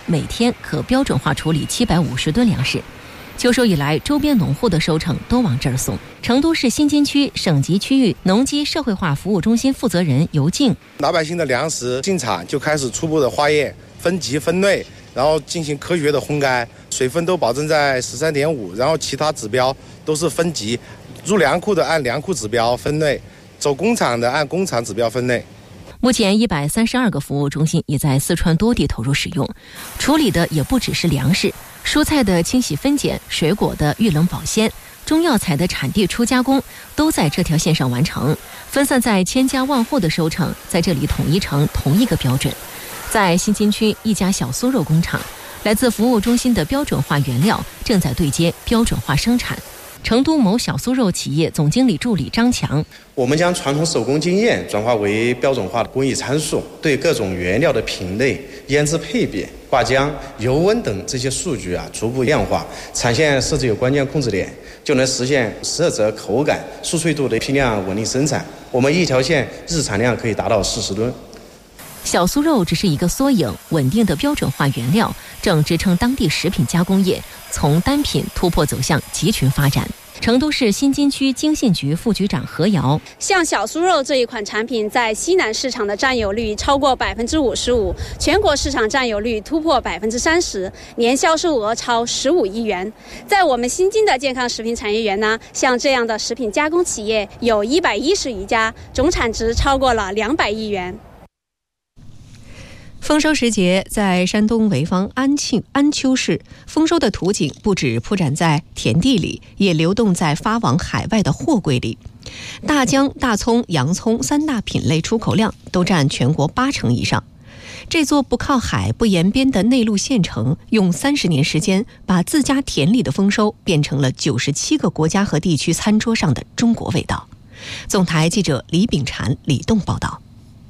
每天可标准化处理750吨粮食。秋收以来，周边农户的收成都往这儿送。成都市新津区省级区域农机社会化服务中心负责人尤静： 老百姓的粮食进场就开始初步的化验、分级分类，然后进行科学的烘干，水分都保证在13.5，然后其他指标都是分级，入粮库的按粮库指标分类，走工厂的按工厂指标分类。 目前132个服务中心也在四川多地投入使用，处理的也不只是粮食，蔬菜的清洗分拣、水果的预冷保鲜、中药材的产地初加工都在这条线上完成。分散在千家万户的收成在这里统一成同一个标准。在新津区一家小酥肉工厂，来自服务中心的标准化原料正在对接标准化生产。成都某小酥肉企业总经理助理张强： 我们将传统手工经验转化为标准化的工艺参数，对各种原料的品类、腌制配比、挂浆、油温等这些数据逐步量化，产线设置有关键控制点，就能实现色泽、口感、酥脆度的批量稳定生产。我们一条线日产量可以达到40吨。 小酥肉只是一个缩影，稳定的标准化原料正支撑当地食品加工业从单品突破走向集群发展。成都市新津区经信局副局长何瑶： 像小酥肉这一款产品在西南市场的占有率超过55%，全国市场占有率突破30%，年销售额超15亿元。在我们新津的健康食品产业园呢，像这样的食品加工企业有110余家，总产值超过了200亿元。 丰收时节，在山东潍坊安丘市，丰收的图景不止铺展在田地里，也流动在发往海外的货柜里。大姜、大葱、洋葱3大品类出口量都占全国80%以上。这座不靠海、不沿边的内陆县城，用30年时间，把自家田里的丰收变成了97个国家和地区餐桌上的中国味道。总台记者李炳婵、李栋报道。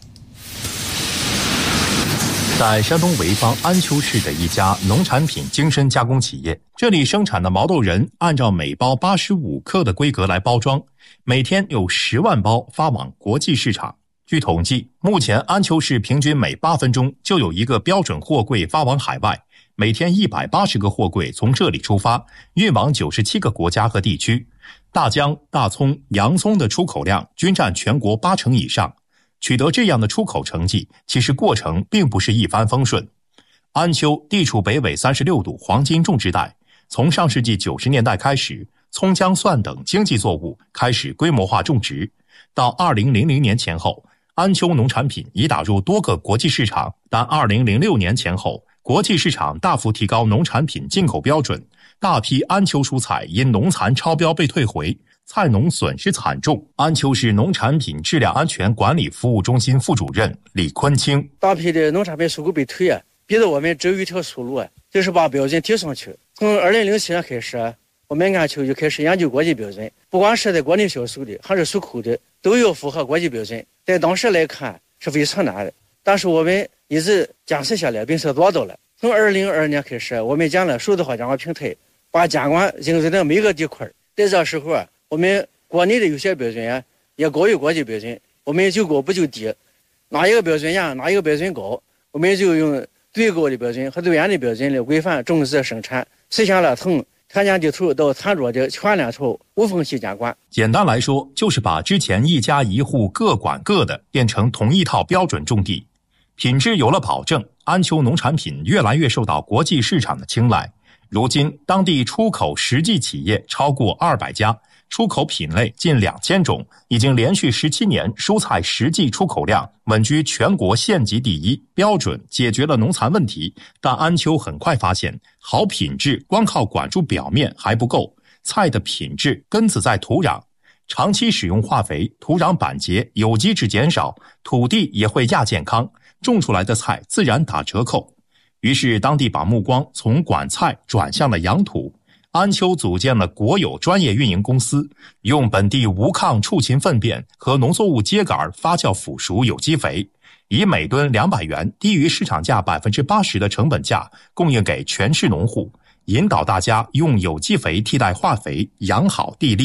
在山东潍坊安丘市的一家农产品精深加工企业，这里生产的毛豆仁按照每包85克的规格来包装，每天有10万包发往国际市场。据统计，目前安丘市平均每8分钟就有一个标准货柜发往海外，每天180个货柜从这里出发，运往97个国家和地区。大姜、大葱、洋葱的出口量均占全国80%以上。取得这样的出口成绩，其实过程并不是一帆风顺。安丘地处北纬36度黄金种植带，从上世纪90年代开始，葱姜蒜等经济作物开始规模化种植。到2000年前后，安丘农产品已打入多个国际市场，但2006年前后，国际市场大幅提高农产品进口标准，大批安丘蔬菜因农残超标被退回，菜农损失惨重。安丘市农产品质量安全管理服务中心副主任李坤清： 大批的农产品收购被退逼得我们只有一条出路，就是把标准提上去。从2007年开始，我们安丘就开始研究国际标准，不管是在国内销售的还是出口的，都要符合国际标准。在当时来看是非常难的，但是我们一直坚持下来，并且做到了。从2022年开始，我们建了数字化监管平台，把监管应用到每个地块。在这时候我们国内的有些标准也高于国际标准，我们就高不就低，哪一个标准哪一个标准高，我们就用最高的标准和最严的标准来规范种植生产，实现了从田间地头到餐桌的全链条无缝隙监管。 简单来说，就是把之前一家一户各管各的变成同一套标准种地，品质有了保证，安丘农产品越来越受到国际市场的青睐。如今当地出口实际企业超过200家，出口品类近2000种，已经连续17年蔬菜实际出口量稳居全国县级第一。标准解决了农残问题，但安丘很快发现，好品质光靠管住表面还不够，菜的品质根子在土壤。长期使用化肥，土壤板结，有机质减少，土地也会亚健康，种出来的菜自然打折扣。于是当地把目光从管菜转向了养土，安丘组建了国有专业运营公司，用本地无抗畜禽粪便和农作物秸秆发酵腐熟有机肥，以每吨200元低于市场价80%的成本价供应给全市农户，引导大家用有机肥替代化肥，养好地力。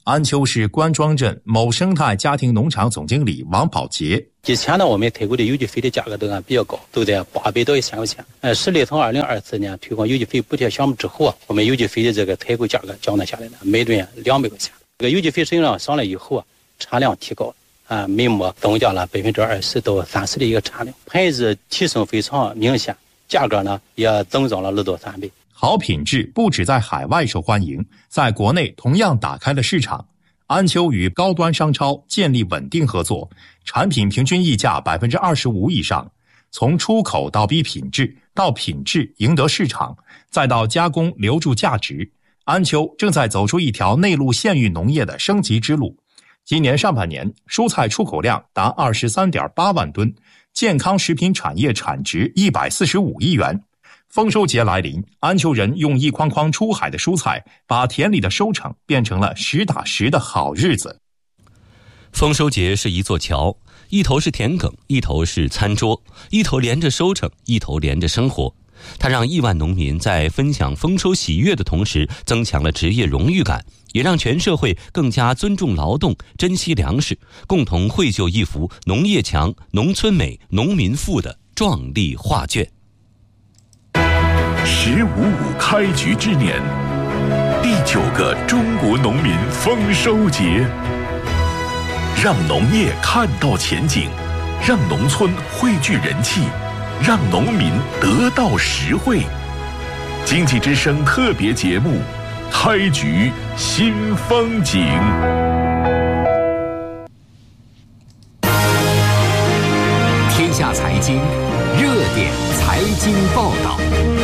安丘市关庄镇某生态家庭农场总经理王宝杰。 以前呢，我们推广的有机肥的价格都比较高，都在800到1000块钱。市里从2024年推广有机肥补贴项目之后，我们有机肥的这个采购价格降了下来了，每吨200块钱。这个有机肥使用量上来以后产量提高每亩增加了20%到30%的一个产量，牌子提升非常明显，价格呢也增长了2到3倍。 好品质不只在海外受欢迎，在国内同样打开了市场。安丘与高端商超建立稳定合作，产品平均溢价25%以上，从出口到逼品质，到品质赢得市场，再到加工留住价值，安丘正在走出一条内陆县域农业的升级之路。今年上半年，蔬菜出口量达23.8万吨，健康食品产业产值145亿元。丰收节来临，安丘人用一筐筐出海的蔬菜，把田里的收成变成了实打实的好日子。 丰收节是一座桥，一头是田埂，一头是餐桌，一头连着收成，一头连着生活。它让亿万农民在分享丰收喜悦的同时，增强了职业荣誉感，也让全社会更加尊重劳动，珍惜粮食，共同绘就一幅农业强、农村美、农民富的壮丽画卷。 15.5开局之年，第9个中国农民丰收节，让农业看到前景，让农村汇聚人气，让农民得到实惠。经济之声特别节目，开局新风景。 天下财经热点财经报道。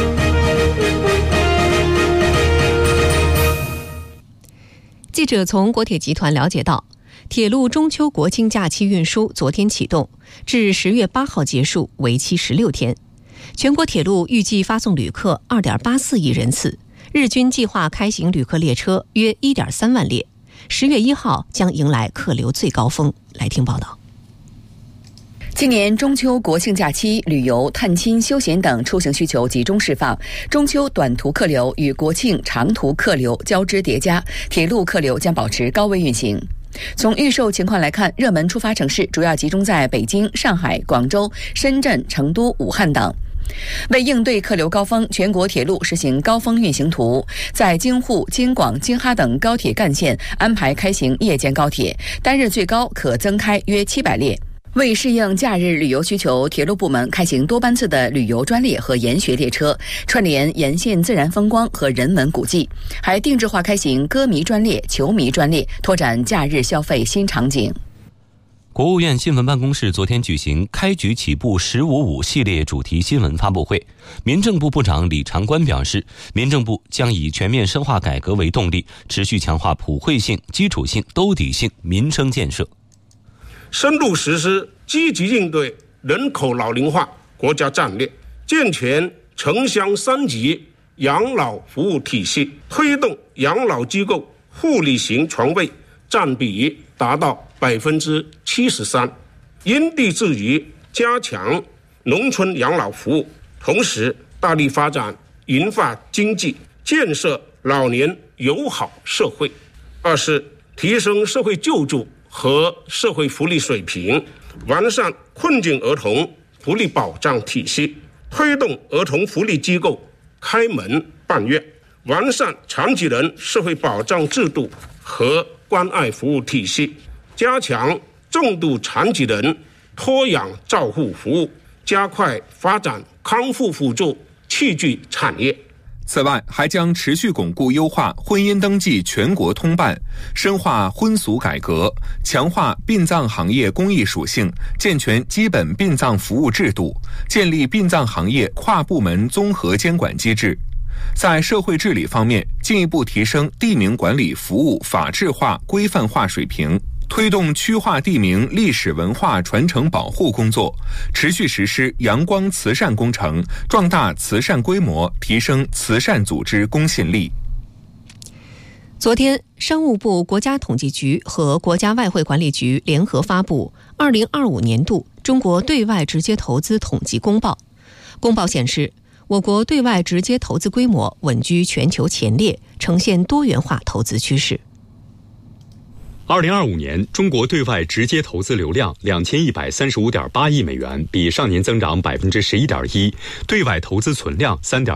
记者从国铁集团了解到，铁路中秋国庆假期运输昨天启动，至10月8号结束，为期16天。全国铁路预计发送旅客2.84亿人次，日均计划开行旅客列车约1.3万列。10月1号将迎来客流最高峰。来听报道。 今年中秋国庆假期，旅游、探亲、休闲等出行需求集中释放，中秋短途客流与国庆长途客流交织叠加，铁路客流将保持高位运行。从预售情况来看，热门出发城市主要集中在北京、上海、广州、深圳、成都、武汉等。为应对客流高峰，全国铁路实行高峰运行图，在京沪、京广、京哈等高铁干线安排开行夜间高铁，单日最高可增开约700列。为适应假日旅游需求，铁路部门开行多班次的旅游专列和研学列车，串联沿线自然风光和人文古迹，还定制化开行歌迷专列、球迷专列，拓展假日消费新场景。 国务院新闻办公室昨天举行开局起步15.5系列主题新闻发布会，民政部部长李长官表示，民政部将以全面深化改革为动力，持续强化普惠性、基础性、兜底性民生建设， 深入实施积极应对人口老龄化国家战略，健全城乡3级养老服务体系，推动养老机构护理型床位占比达到73%，因地制宜加强农村养老服务，同时大力发展银发经济，建设老年友好社会。2是提升社会救助和社会福利水平，完善困境儿童福利保障体系，推动儿童福利机构开门办院，完善残疾人社会保障制度和关爱服务体系，加强重度残疾人托养照护服务，加快发展康复辅助器具产业。 此外，还将持续巩固优化婚姻登记全国通办，深化婚俗改革，强化殡葬行业公益属性，健全基本殡葬服务制度，建立殡葬行业跨部门综合监管机制。在社会治理方面，进一步提升地名管理服务法治化、规范化水平，推动区划地名历史文化传承保护工作，持续实施阳光慈善工程，壮大慈善规模，提升慈善组织公信力。 昨天，商务部、国家统计局和国家外汇管理局联合发布2025年度中国对外直接投资统计公报。公报显示，我国对外直接投资规模稳居全球前列，呈现多元化投资趋势。 2025年，中国对外直接投资流量2135.8亿美元，比上年增长11.1%，对外投资存量3.